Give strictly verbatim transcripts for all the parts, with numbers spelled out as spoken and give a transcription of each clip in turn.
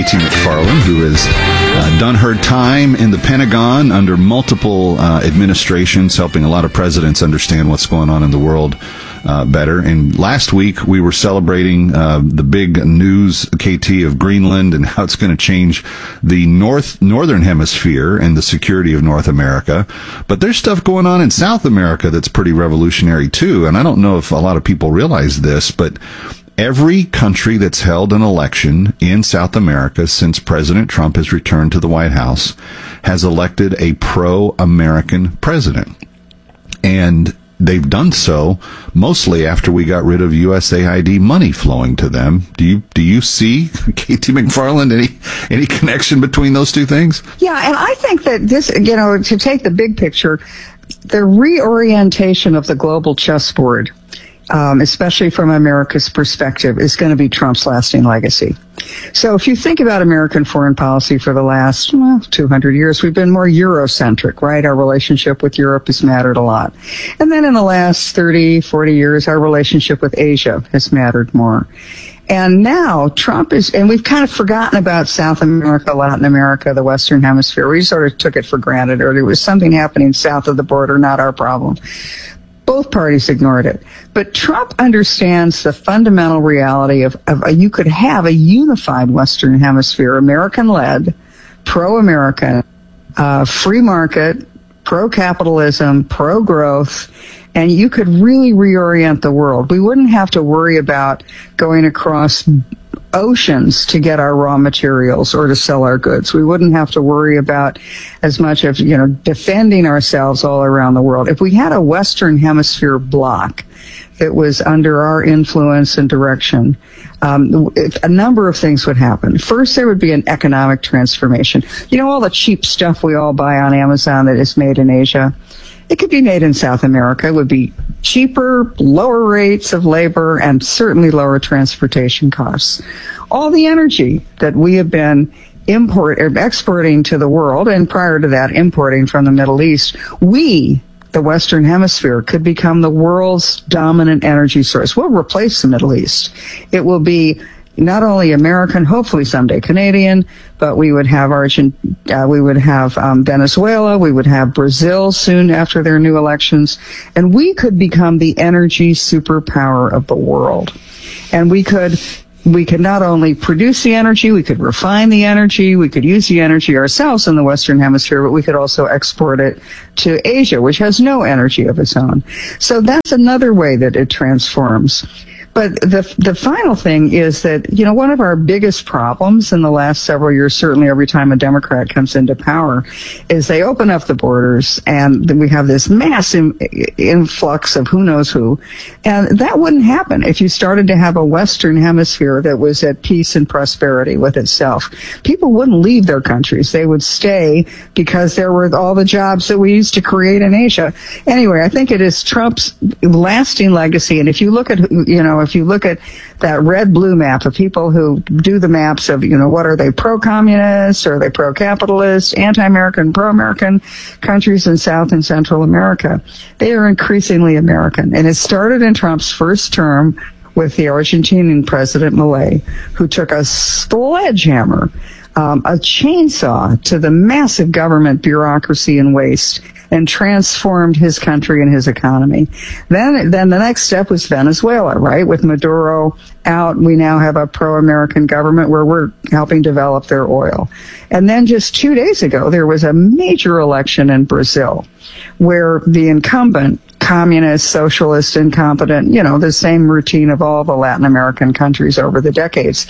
T McFarland, who has uh, done her time in the Pentagon under multiple uh, administrations, helping a lot of presidents understand what's going on in the world uh, better. And last week, we were celebrating uh, the big news, K T, of Greenland and how it's going to change the north northern hemisphere and the security of North America. But there's stuff going on in South America that's pretty revolutionary, too. And I don't know if a lot of people realize this, but every country that's held an election in South America since President Trump has returned to the White House has elected a pro-American president. And they've done so mostly after we got rid of U S A I D money flowing to them. Do you do you see, K T McFarland, any any connection between those two things? Yeah, and I think that this, you know, to take the big picture, the reorientation of the global chessboard, Um, especially from America's perspective, is going to be Trump's lasting legacy. So if you think about American foreign policy for the last well, two hundred years, we've been more Eurocentric, right? Our relationship with Europe has mattered a lot. And then in the last thirty, forty years, our relationship with Asia has mattered more. And now Trump is, and we've kind of forgotten about South America, Latin America, the Western Hemisphere. We sort of took it for granted, or there was something happening south of the border, not our problem. Both parties ignored it. But Trump understands the fundamental reality of, of a, you could have a unified Western Hemisphere, American-led, pro-American, uh, free market, pro-capitalism, pro-growth, and you could really reorient the world. We wouldn't have to worry about going across oceans to get our raw materials or to sell our goods. We wouldn't have to worry about as much of, you know, defending ourselves all around the world. If we had a Western Hemisphere bloc that was under our influence and direction, um, a number of things would happen. First, there would be an economic transformation. You know, all the cheap stuff we all buy on Amazon that is made in Asia, it could be made in South America. It would be cheaper, lower rates of labor, and certainly lower transportation costs. All the energy that we have been import or exporting to the world, and prior to that, importing from the Middle East, we, the Western Hemisphere, could become the world's dominant energy source. We'll replace the Middle East. It will be not only American, hopefully someday Canadian, but we would have Argent, uh, we would have um, Venezuela, we would have Brazil soon after their new elections, and we could become the energy superpower of the world. And we could we could not only produce the energy, we could refine the energy, we could use the energy ourselves in the Western Hemisphere, but we could also export it to Asia, which has no energy of its own. So that's another way that it transforms. But the the final thing is that, you know, one of our biggest problems in the last several years, certainly every time a Democrat comes into power, is they open up the borders and then we have this massive influx of who knows who. And that wouldn't happen if you started to have a Western Hemisphere that was at peace and prosperity with itself. People wouldn't leave their countries. They would stay because there were all the jobs that we used to create in Asia. Anyway, I think it is Trump's lasting legacy. And if you look at, you know, if you look at that red-blue map of people who do the maps of, you know, what are they, pro-communist, or are they pro-capitalist, anti-American, pro-American countries in South and Central America, they are increasingly American. And it started in Trump's first term with the Argentinian president, Milei, who took a sledgehammer, um, a chainsaw to the massive government bureaucracy and waste, and transformed his country and his economy. Then, then the next step was Venezuela, right? With Maduro out, we now have a pro-American government where we're helping develop their oil. And then just two days ago, there was a major election in Brazil where the incumbent, communist, socialist, incompetent, you know, the same routine of all the Latin American countries over the decades.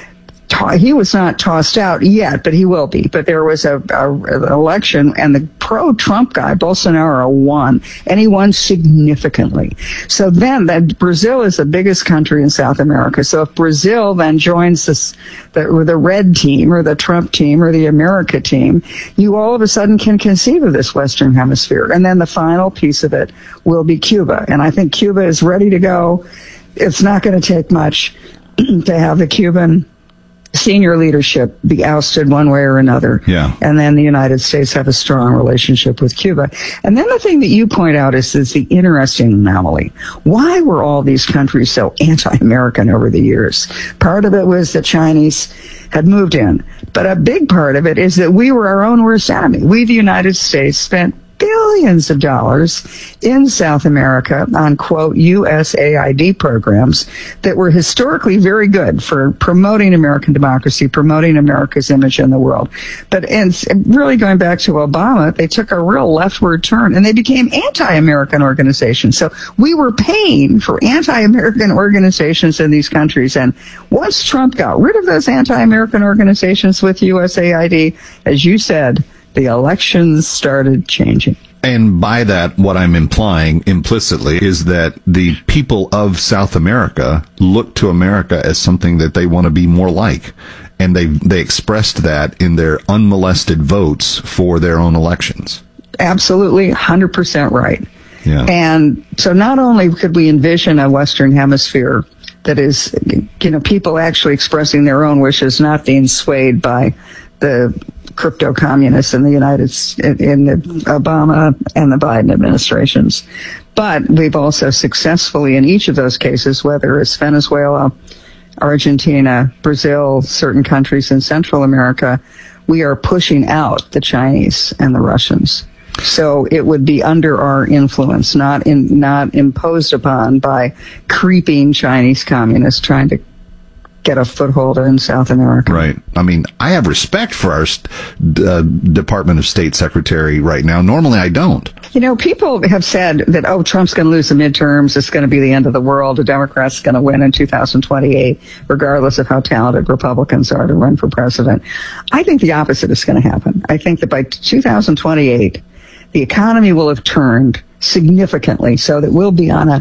He was not tossed out yet, but he will be. But there was a, a an election, and the pro-Trump guy, Bolsonaro, won, and he won significantly. So then, that Brazil is the biggest country in South America. So if Brazil then joins this, the, or the red team, or the Trump team, or the America team, you all of a sudden can conceive of this Western Hemisphere. And then the final piece of it will be Cuba. And I think Cuba is ready to go. It's not going to take much to have the Cuban senior leadership be ousted one way or another. Yeah. And then the United States have a strong relationship with Cuba. And then the thing that you point out is, is the interesting anomaly. Why were all these countries so anti-American over the years? Part of it was the Chinese had moved in. But a big part of it is that we were our own worst enemy. We, the United States, spent billions of dollars in South America on, quote, U S A I D programs that were historically very good for promoting American democracy, promoting America's image in the world. But and really going back to Obama, they took a real leftward turn and they became anti-American organizations. So we were paying for anti-American organizations in these countries. And once Trump got rid of those anti-American organizations with U S A I D, as you said, the elections started changing. And by that, what I'm implying implicitly is that the people of South America look to America as something that they want to be more like. And they they expressed that in their unmolested votes for their own elections. Absolutely, one hundred percent right. Yeah. And so not only could we envision a Western Hemisphere that is, you know, people actually expressing their own wishes, not being swayed by the crypto communists in the United in the Obama and the Biden administrations. But we've also successfully, in each of those cases, whether it's Venezuela, Argentina, Brazil, certain countries in Central America, we are pushing out the Chinese and the Russians. So it would be under our influence, not in, not imposed upon by creeping Chinese communists trying to get a foothold in South America. Right. I mean, I have respect for our uh, Department of State Secretary right now. Normally, I don't. You know, people have said that, oh, Trump's going to lose the midterms. It's going to be the end of the world. The Democrats are going to win in two thousand twenty-eight, regardless of how talented Republicans are to run for president. I think the opposite is going to happen. I think that by two thousand twenty-eight, the economy will have turned significantly so that we'll be on a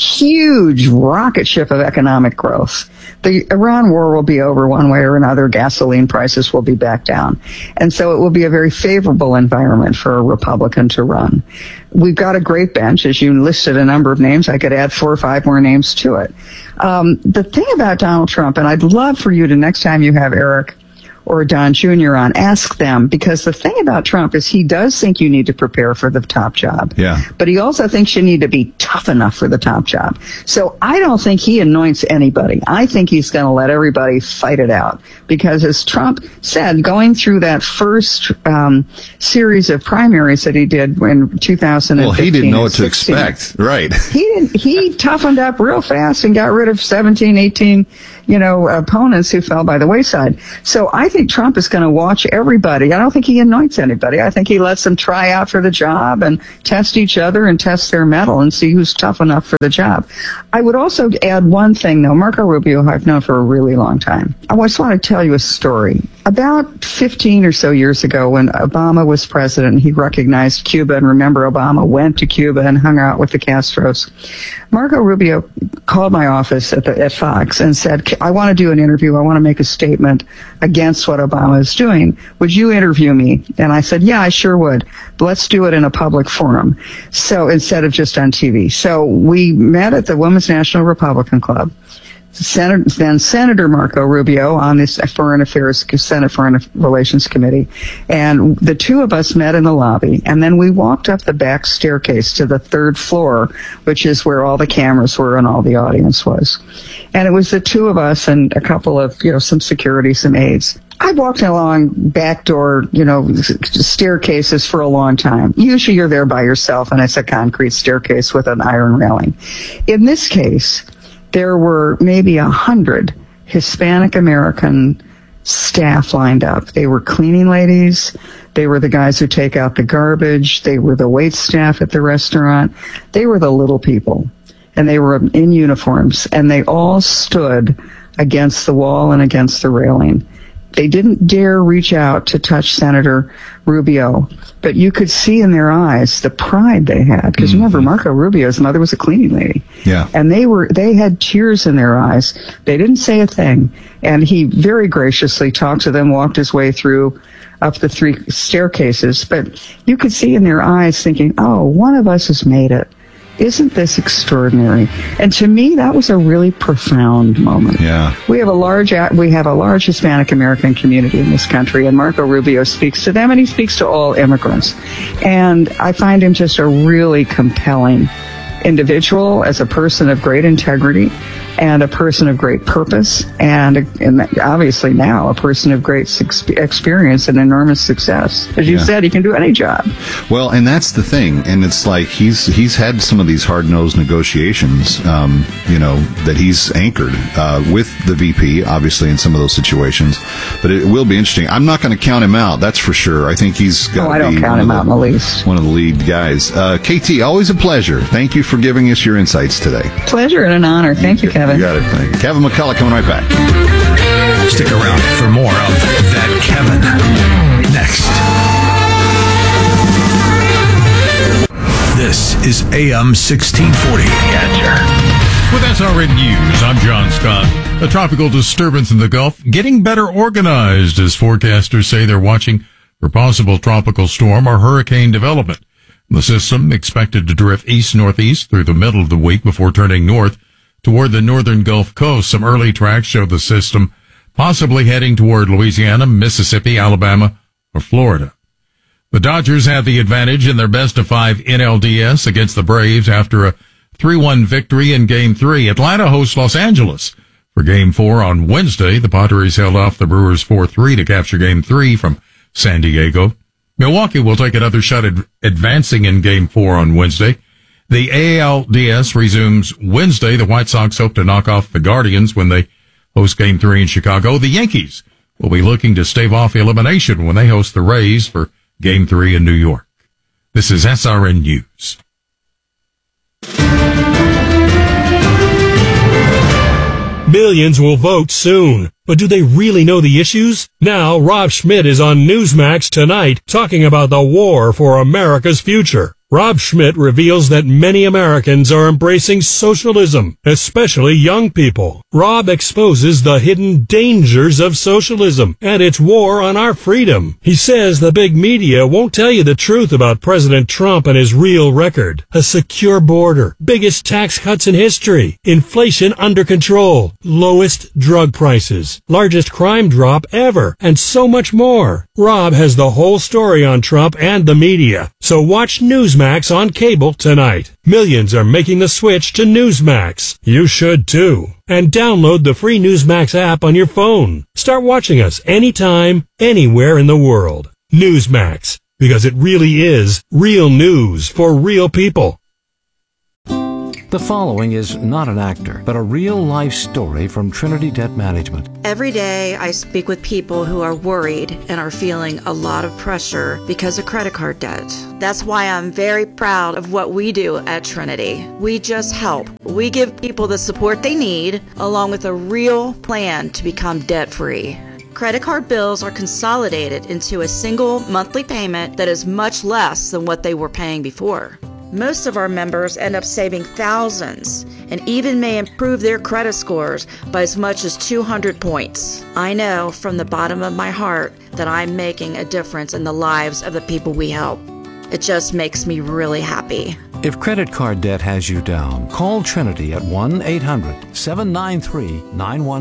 huge rocket ship of economic growth. The Iran war will be over one way or another. Gasoline prices will be back down. And so it will be a very favorable environment for a Republican to run. We've got a great bench. As you listed a number of names, I could add four or five more names to it. Um, the thing about Donald Trump, and I'd love for you to, next time you have Eric or Don Junior on, ask them, because the thing about Trump is he does think you need to prepare for the top job. Yeah. But he also thinks you need to be tough enough for the top job. So I don't think he anoints anybody. I think he's going to let everybody fight it out. Because as Trump said, going through that first um, series of primaries that he did in two thousand fifteen. Well, he didn't know what to sixteen, expect. Right. He didn't, he toughened up real fast and got rid of seventeen, eighteen, you know, opponents who fell by the wayside. So I think Trump is going to watch everybody. I don't think he anoints anybody. I think he lets them try out for the job and test each other and test their mettle and see who's tough enough for the job. I would also add one thing, though. Marco Rubio, I've known for a really long time. I just want to tell you a story. About fifteen or so years ago, when Obama was president, he recognized Cuba. And remember, Obama went to Cuba and hung out with the Castros. Marco Rubio called my office at, the, at Fox and said, I want to do an interview. I want to make a statement against what Obama is doing. Would you interview me? And I said, yeah, I sure would. But let's do it in a public forum. So instead of just on T V. So we met at the Women's National Republican Club. Senator, then Senator Marco Rubio on this Foreign Affairs, Senate Foreign Relations Committee. And the two of us met in the lobby. And then we walked up the back staircase to the third floor, which is where all the cameras were and all the audience was. And it was the two of us and a couple of, you know, some security, some aides. I walked along back door, you know, staircases for a long time. Usually you're there by yourself, and it's a concrete staircase with an iron railing. In this case, there were maybe a hundred Hispanic American staff lined up. They were cleaning ladies. They were the guys who take out the garbage. They were the wait staff at the restaurant. They were the little people. And they were in uniforms. And they all stood against the wall and against the railing. They didn't dare reach out to touch Senator Rubio, but you could see in their eyes the pride they had. Because mm-hmm. remember, Marco Rubio's mother was a cleaning lady. Yeah. And they were, they had tears in their eyes. They didn't say a thing. And he very graciously talked to them, walked his way through up the three staircases. But you could see in their eyes thinking, oh, one of us has made it. isn't this extraordinary? And to me, that was a really profound moment. Yeah. We have a large we have a large Hispanic American community in this country, and Marco Rubio speaks to them, and he speaks to all immigrants. And I find him just a really compelling individual, as a person of great integrity and a person of great purpose, and, and obviously now a person of great ex- experience and enormous success. As you Yeah. said, he can do any job. Well, and that's the thing, and it's like he's he's had some of these hard-nosed negotiations, um, you know, that he's anchored uh, with the V P, obviously, in some of those situations. But it will be interesting. I'm not going to count him out, that's for sure. I think he's got Oh, to I don't be count one him of out in the least. one of the lead guys. Uh, K T, always a pleasure. Thank you for giving us your insights today. Pleasure and an honor. Thank you, Kevin. You got it. Thank you. Kevin McCullough coming right back. Stick around for more of That Kevin next. This is A M sixteen forty. With S R N News, I'm John Scott. A tropical disturbance in the Gulf getting better organized as forecasters say they're watching for possible tropical storm or hurricane development. The system expected to drift east-northeast through the middle of the week before turning north toward the northern Gulf Coast. Some early tracks show the system possibly heading toward Louisiana, Mississippi, Alabama, or Florida. The Dodgers have the advantage in their best-of-five N L D S against the Braves after a three one victory in Game three. Atlanta hosts Los Angeles for Game four on Wednesday. The Padres held off the Brewers four three to capture Game three from San Diego. Milwaukee will take another shot at advancing in Game four on Wednesday. The A L D S resumes Wednesday. The White Sox hope to knock off the Guardians when they host Game three in Chicago. The Yankees will be looking to stave off elimination when they host the Rays for Game three in New York. This is S R N News. Millions will vote soon. But do they really know the issues? Now, Rob Schmidt is on Newsmax tonight talking about the war for America's future. Rob Schmidt reveals that many Americans are embracing socialism, especially young people. Rob exposes the hidden dangers of socialism and its war on our freedom. He says the big media won't tell you the truth about President Trump and his real record. A secure border, biggest tax cuts in history, inflation under control, lowest drug prices, largest crime drop ever, and so much more. Rob has the whole story on Trump and the media. So watch Newsmax on cable tonight. Millions are making the switch to Newsmax. You should too. And download the free Newsmax app on your phone. Start watching us anytime, anywhere in the world. Newsmax, because it really is real news for real people. The following is not an actor, but a real-life story from Trinity Debt Management. Every day I speak with people who are worried and are feeling a lot of pressure because of credit card debt. That's why I'm very proud of what we do at Trinity. We just help. We give people the support they need, along with a real plan to become debt-free. Credit card bills are consolidated into a single monthly payment that is much less than what they were paying before. Most of our members end up saving thousands and even may improve their credit scores by as much as two hundred points. I know from the bottom of my heart that I'm making a difference in the lives of the people we help. It just makes me really happy. If credit card debt has you down, call Trinity at one eight hundred seven nine three nine one